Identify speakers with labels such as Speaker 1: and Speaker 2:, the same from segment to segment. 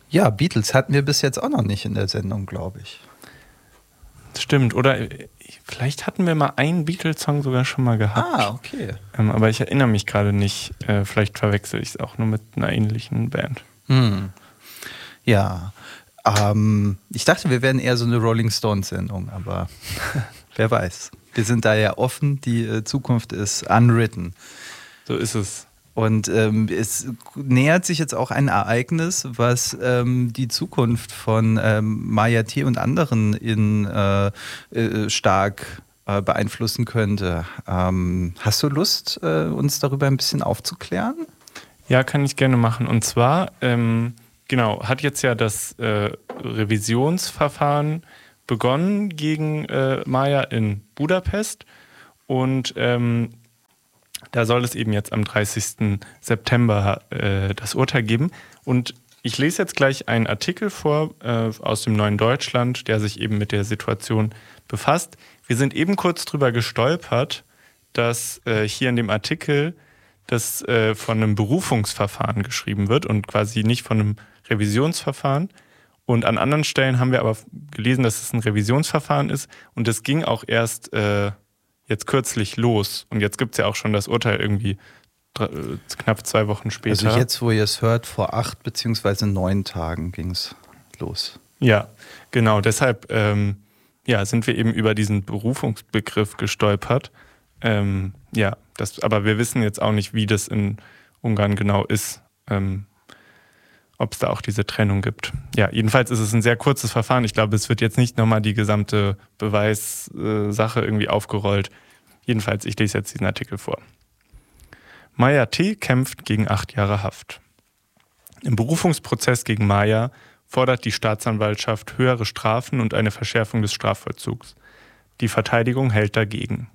Speaker 1: Ja, Beatles hatten wir bis jetzt auch noch nicht in der Sendung, glaube ich.
Speaker 2: Stimmt, oder vielleicht hatten wir mal einen Beatles-Song sogar schon mal gehabt.
Speaker 1: Ah, okay.
Speaker 2: Aber ich erinnere mich gerade nicht. Vielleicht verwechsel ich es auch nur mit einer ähnlichen Band.
Speaker 1: Ja, ich dachte, wir wären eher so eine Rolling Stones-Sendung, aber wer weiß. Wir sind da ja offen, die Zukunft ist unwritten.
Speaker 2: So ist es.
Speaker 1: Und es nähert sich jetzt auch ein Ereignis, was die Zukunft von Maya T. und anderen stark beeinflussen könnte. Hast du Lust, uns darüber ein bisschen aufzuklären?
Speaker 2: Ja, kann ich gerne machen. Und zwar, hat jetzt ja das Revisionsverfahren begonnen gegen Maya in Budapest. Und da soll es eben jetzt am 30. September das Urteil geben. Und ich lese jetzt gleich einen Artikel vor aus dem Neuen Deutschland, der sich eben mit der Situation befasst. Wir sind eben kurz drüber gestolpert, dass hier in dem Artikel das von einem Berufungsverfahren geschrieben wird und quasi nicht von einem Revisionsverfahren. Und an anderen Stellen haben wir aber gelesen, dass es ein Revisionsverfahren ist. Und das ging auch erst jetzt kürzlich los. Und jetzt gibt es ja auch schon das Urteil irgendwie knapp 2 Wochen später.
Speaker 1: Also jetzt, wo ihr es hört, vor 8 bzw. 9 Tagen ging es los.
Speaker 2: Ja, genau. Deshalb sind wir eben über diesen Berufungsbegriff gestolpert. Aber wir wissen jetzt auch nicht, wie das in Ungarn genau ist. Ob es da auch diese Trennung gibt. Ja, jedenfalls ist es ein sehr kurzes Verfahren. Ich glaube, es wird jetzt nicht nochmal die gesamte Beweissache irgendwie aufgerollt. Jedenfalls, ich lese jetzt diesen Artikel vor. Maya T. kämpft gegen 8 Jahre Haft. Im Berufungsprozess gegen Maya fordert die Staatsanwaltschaft höhere Strafen und eine Verschärfung des Strafvollzugs. Die Verteidigung hält dagegen.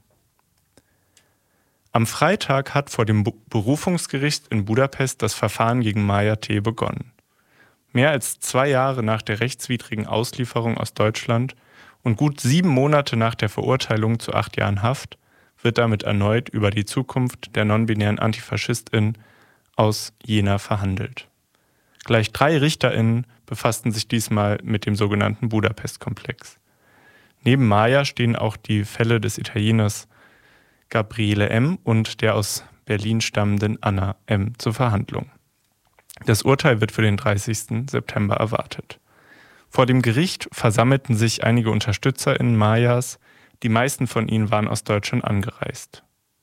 Speaker 2: Am Freitag hat vor dem Berufungsgericht in Budapest das Verfahren gegen Maya T. begonnen. Mehr als 2 Jahre nach der rechtswidrigen Auslieferung aus Deutschland und gut 7 Monate nach der Verurteilung zu 8 Jahren Haft wird damit erneut über die Zukunft der non-binären Antifaschistin aus Jena verhandelt. Gleich 3 RichterInnen befassten sich diesmal mit dem sogenannten Budapest-Komplex. Neben Maya stehen auch die Fälle des Italieners Gabriele M. und der aus Berlin stammenden Anna M. zur Verhandlung. Das Urteil wird für den 30. September erwartet. Vor dem Gericht versammelten sich einige UnterstützerInnen Mayas, die meisten von ihnen waren aus Deutschland angereist.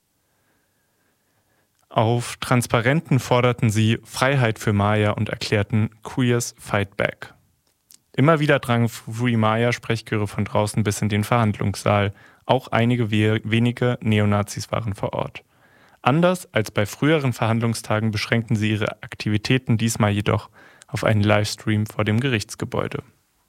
Speaker 2: Auf Transparenten forderten sie Freiheit für Maya und erklärten Queers Fight Back. Immer wieder drangen Free Maya-Sprechchöre von draußen bis in den Verhandlungssaal. Auch einige wenige Neonazis waren vor Ort. Anders als bei früheren Verhandlungstagen beschränkten sie ihre Aktivitäten diesmal jedoch auf einen Livestream vor dem Gerichtsgebäude.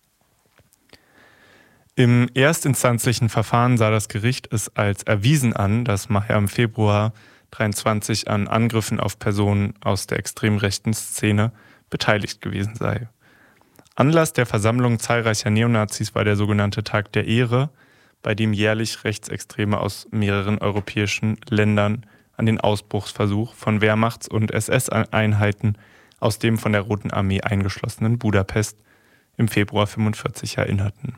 Speaker 2: Im erstinstanzlichen Verfahren sah das Gericht es als erwiesen an, dass Maya im Februar 23 an Angriffen auf Personen aus der extrem rechten Szene beteiligt gewesen sei. Anlass der Versammlung zahlreicher Neonazis war der sogenannte Tag der Ehre, bei dem jährlich Rechtsextreme aus mehreren europäischen Ländern an den Ausbruchsversuch von Wehrmachts- und SS-Einheiten aus dem von der Roten Armee eingeschlossenen Budapest im Februar 1945 erinnerten.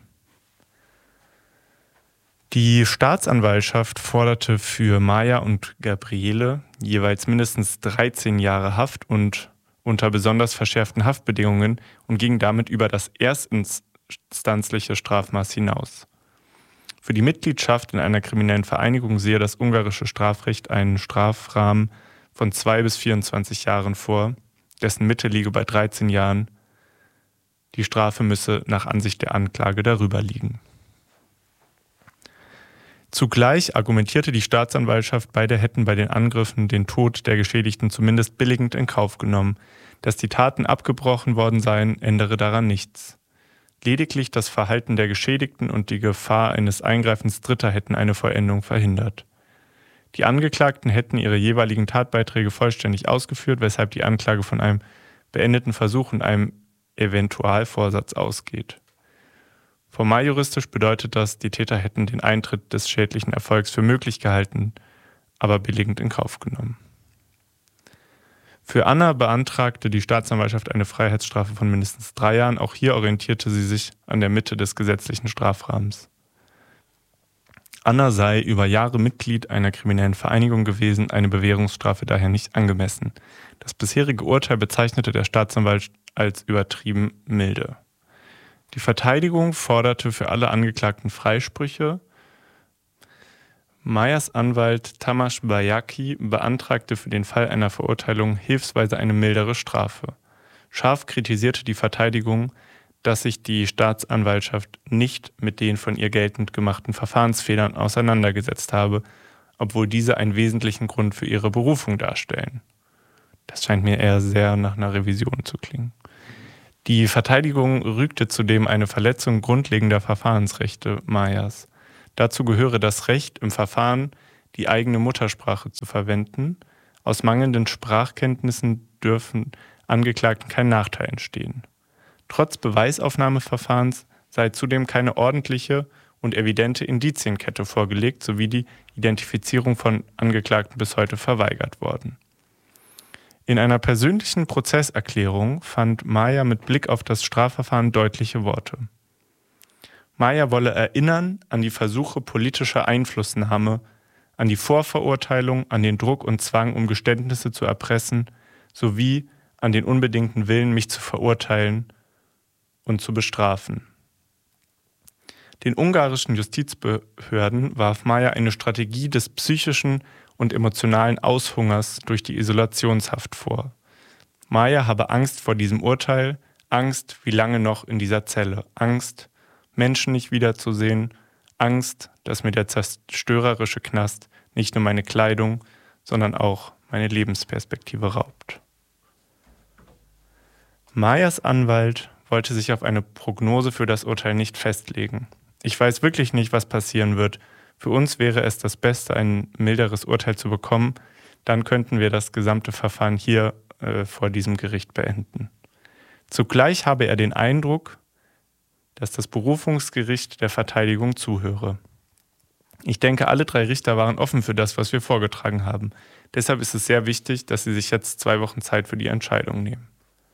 Speaker 2: Die Staatsanwaltschaft forderte für Maya und Gabriele jeweils mindestens 13 Jahre Haft und unter besonders verschärften Haftbedingungen und ging damit über das erstinstanzliche Strafmaß hinaus. Für die Mitgliedschaft in einer kriminellen Vereinigung sehe das ungarische Strafrecht einen Strafrahmen von 2 bis 24 Jahren vor, dessen Mitte liege bei 13 Jahren. Die Strafe müsse nach Ansicht der Anklage darüber liegen. Zugleich argumentierte die Staatsanwaltschaft, beide hätten bei den Angriffen den Tod der Geschädigten zumindest billigend in Kauf genommen. Dass die Taten abgebrochen worden seien, ändere daran nichts. Lediglich das Verhalten der Geschädigten und die Gefahr eines Eingreifens Dritter hätten eine Vollendung verhindert. Die Angeklagten hätten ihre jeweiligen Tatbeiträge vollständig ausgeführt, weshalb die Anklage von einem beendeten Versuch und einem Eventualvorsatz ausgeht. Formaljuristisch bedeutet das, die Täter hätten den Eintritt des schädlichen Erfolgs für möglich gehalten, aber billigend in Kauf genommen. Für Anna beantragte die Staatsanwaltschaft eine Freiheitsstrafe von mindestens 3 Jahren. Auch hier orientierte sie sich an der Mitte des gesetzlichen Strafrahmens. Anna sei über Jahre Mitglied einer kriminellen Vereinigung gewesen, eine Bewährungsstrafe daher nicht angemessen. Das bisherige Urteil bezeichnete der Staatsanwalt als übertrieben milde. Die Verteidigung forderte für alle Angeklagten Freisprüche. Mayas Anwalt Tamas Bayaki beantragte für den Fall einer Verurteilung hilfsweise eine mildere Strafe. Scharf kritisierte die Verteidigung, dass sich die Staatsanwaltschaft nicht mit den von ihr geltend gemachten Verfahrensfehlern auseinandergesetzt habe, obwohl diese einen wesentlichen Grund für ihre Berufung darstellen. Das scheint mir eher sehr nach einer Revision zu klingen. Die Verteidigung rügte zudem eine Verletzung grundlegender Verfahrensrechte Mayas. Dazu gehöre das Recht, im Verfahren die eigene Muttersprache zu verwenden. Aus mangelnden Sprachkenntnissen dürfen Angeklagten kein Nachteil entstehen. Trotz Beweisaufnahmeverfahrens sei zudem keine ordentliche und evidente Indizienkette vorgelegt, sowie die Identifizierung von Angeklagten bis heute verweigert worden. In einer persönlichen Prozesserklärung fand Maya mit Blick auf das Strafverfahren deutliche Worte. Maya wolle erinnern an die Versuche politischer Einflussnahme, an die Vorverurteilung, an den Druck und Zwang, um Geständnisse zu erpressen, sowie an den unbedingten Willen, mich zu verurteilen und zu bestrafen. Den ungarischen Justizbehörden warf Maya eine Strategie des psychischen und emotionalen Aushungers durch die Isolationshaft vor. Maya habe Angst vor diesem Urteil, Angst, wie lange noch in dieser Zelle, Angst, Menschen nicht wiederzusehen, Angst, dass mir der zerstörerische Knast nicht nur meine Kleidung, sondern auch meine Lebensperspektive raubt. Mayas Anwalt wollte sich auf eine Prognose für das Urteil nicht festlegen. Ich weiß wirklich nicht, was passieren wird. Für uns wäre es das Beste, ein milderes Urteil zu bekommen. Dann könnten wir das gesamte Verfahren hier vor diesem Gericht beenden. Zugleich habe er den Eindruck, dass das Berufungsgericht der Verteidigung zuhöre. Ich denke, alle 3 Richter waren offen für das, was wir vorgetragen haben. Deshalb ist es sehr wichtig, dass sie sich jetzt 2 Wochen Zeit für die Entscheidung nehmen.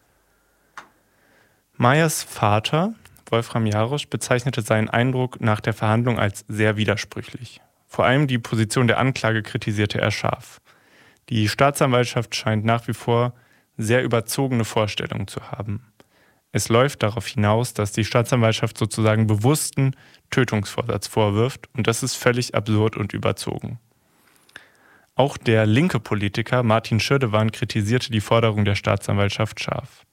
Speaker 2: Mayas Vater, Wolfram Jarosch, bezeichnete seinen Eindruck nach der Verhandlung als sehr widersprüchlich. Vor allem die Position der Anklage kritisierte er scharf. Die Staatsanwaltschaft scheint nach wie vor sehr überzogene Vorstellungen zu haben. Es läuft darauf hinaus, dass die Staatsanwaltschaft sozusagen bewussten Tötungsvorsatz vorwirft, und das ist völlig absurd und überzogen. Auch der linke Politiker Martin Schirdewan kritisierte die Forderung der Staatsanwaltschaft scharf.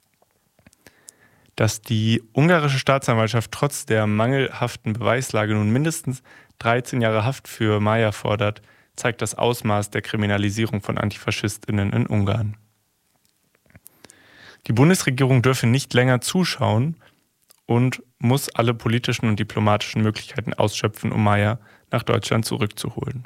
Speaker 2: Dass die ungarische Staatsanwaltschaft trotz der mangelhaften Beweislage nun mindestens 13 Jahre Haft für Maya fordert, zeigt das Ausmaß der Kriminalisierung von AntifaschistInnen in Ungarn. Die Bundesregierung dürfe nicht länger zuschauen und muss alle politischen und diplomatischen Möglichkeiten ausschöpfen, um Maya nach Deutschland zurückzuholen.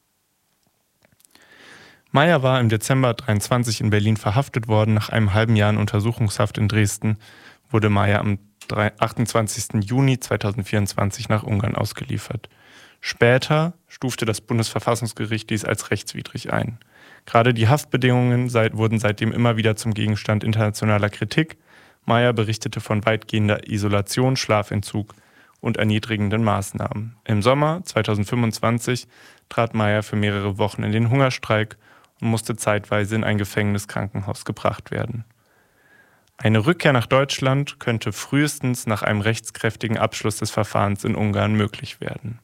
Speaker 2: Maya war im Dezember 2023 in Berlin verhaftet worden. Nach einem halben Jahr in Untersuchungshaft in Dresden wurde Maya am 28. Juni 2024 nach Ungarn ausgeliefert. Später stufte das Bundesverfassungsgericht dies als rechtswidrig ein. Gerade die Haftbedingungen wurden seitdem immer wieder zum Gegenstand internationaler Kritik. Maya berichtete von weitgehender Isolation, Schlafentzug und erniedrigenden Maßnahmen. Im Sommer 2025 trat Maya für mehrere Wochen in den Hungerstreik und musste zeitweise in ein Gefängniskrankenhaus gebracht werden. Eine Rückkehr nach Deutschland könnte frühestens nach einem rechtskräftigen Abschluss des Verfahrens in Ungarn möglich werden.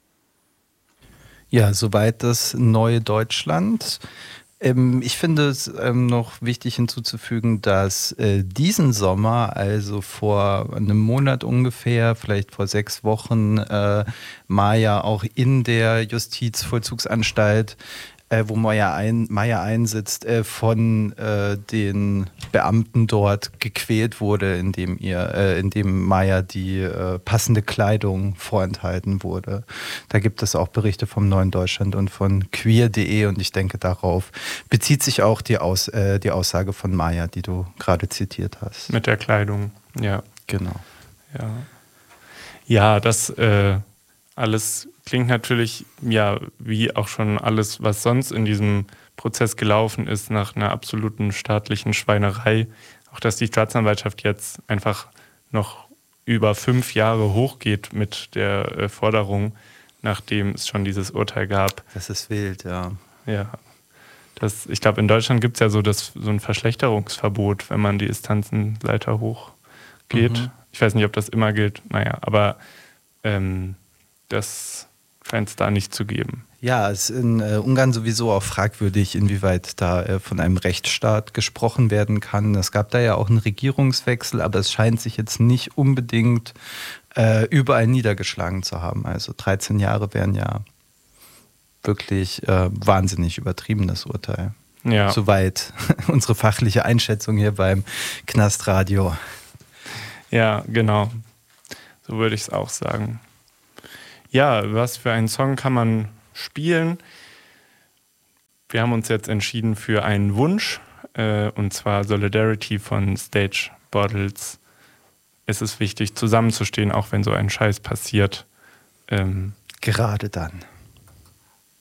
Speaker 1: Ja, soweit das neue Deutschland. Ich finde es noch wichtig hinzuzufügen, dass diesen Sommer, also vor einem Monat ungefähr, vielleicht vor 6 Wochen, Maya auch in der Justizvollzugsanstalt, wo Maya einsitzt, von den Beamten dort gequält wurde, indem Maya die passende Kleidung vorenthalten wurde. Da gibt es auch Berichte vom Neuen Deutschland und von queer.de, und ich denke, darauf bezieht sich auch die Aussage von Maya, die du gerade zitiert hast.
Speaker 2: Mit der Kleidung, ja.
Speaker 1: Genau.
Speaker 2: Ja, das alles klingt natürlich, ja, wie auch schon alles, was sonst in diesem Prozess gelaufen ist nach einer absoluten staatlichen Schweinerei. Auch dass die Staatsanwaltschaft jetzt einfach noch über 5 Jahre hochgeht mit der Forderung, nachdem es schon dieses Urteil gab.
Speaker 1: Das ist wild, ja.
Speaker 2: Ja. Ich glaube, in Deutschland gibt es ja so ein Verschlechterungsverbot, wenn man die Instanzenleiter hochgeht. Ich weiß nicht, ob das immer gilt. Naja, aber das scheint es da nicht zu geben.
Speaker 1: Ja, es ist in Ungarn sowieso auch fragwürdig, inwieweit da von einem Rechtsstaat gesprochen werden kann. Es gab da ja auch einen Regierungswechsel, aber es scheint sich jetzt nicht unbedingt überall niedergeschlagen zu haben. Also 13 Jahre wären ja wirklich wahnsinnig übertriebenes Urteil.
Speaker 2: Ja.
Speaker 1: Soweit unsere fachliche Einschätzung hier beim Knastradio.
Speaker 2: Ja, genau. So würde ich es auch sagen. Ja, was für einen Song kann man spielen? Wir haben uns jetzt entschieden für einen Wunsch, und zwar Solidarity von Stage Bottles. Es ist wichtig, zusammenzustehen, auch wenn so ein Scheiß passiert.
Speaker 1: Gerade dann.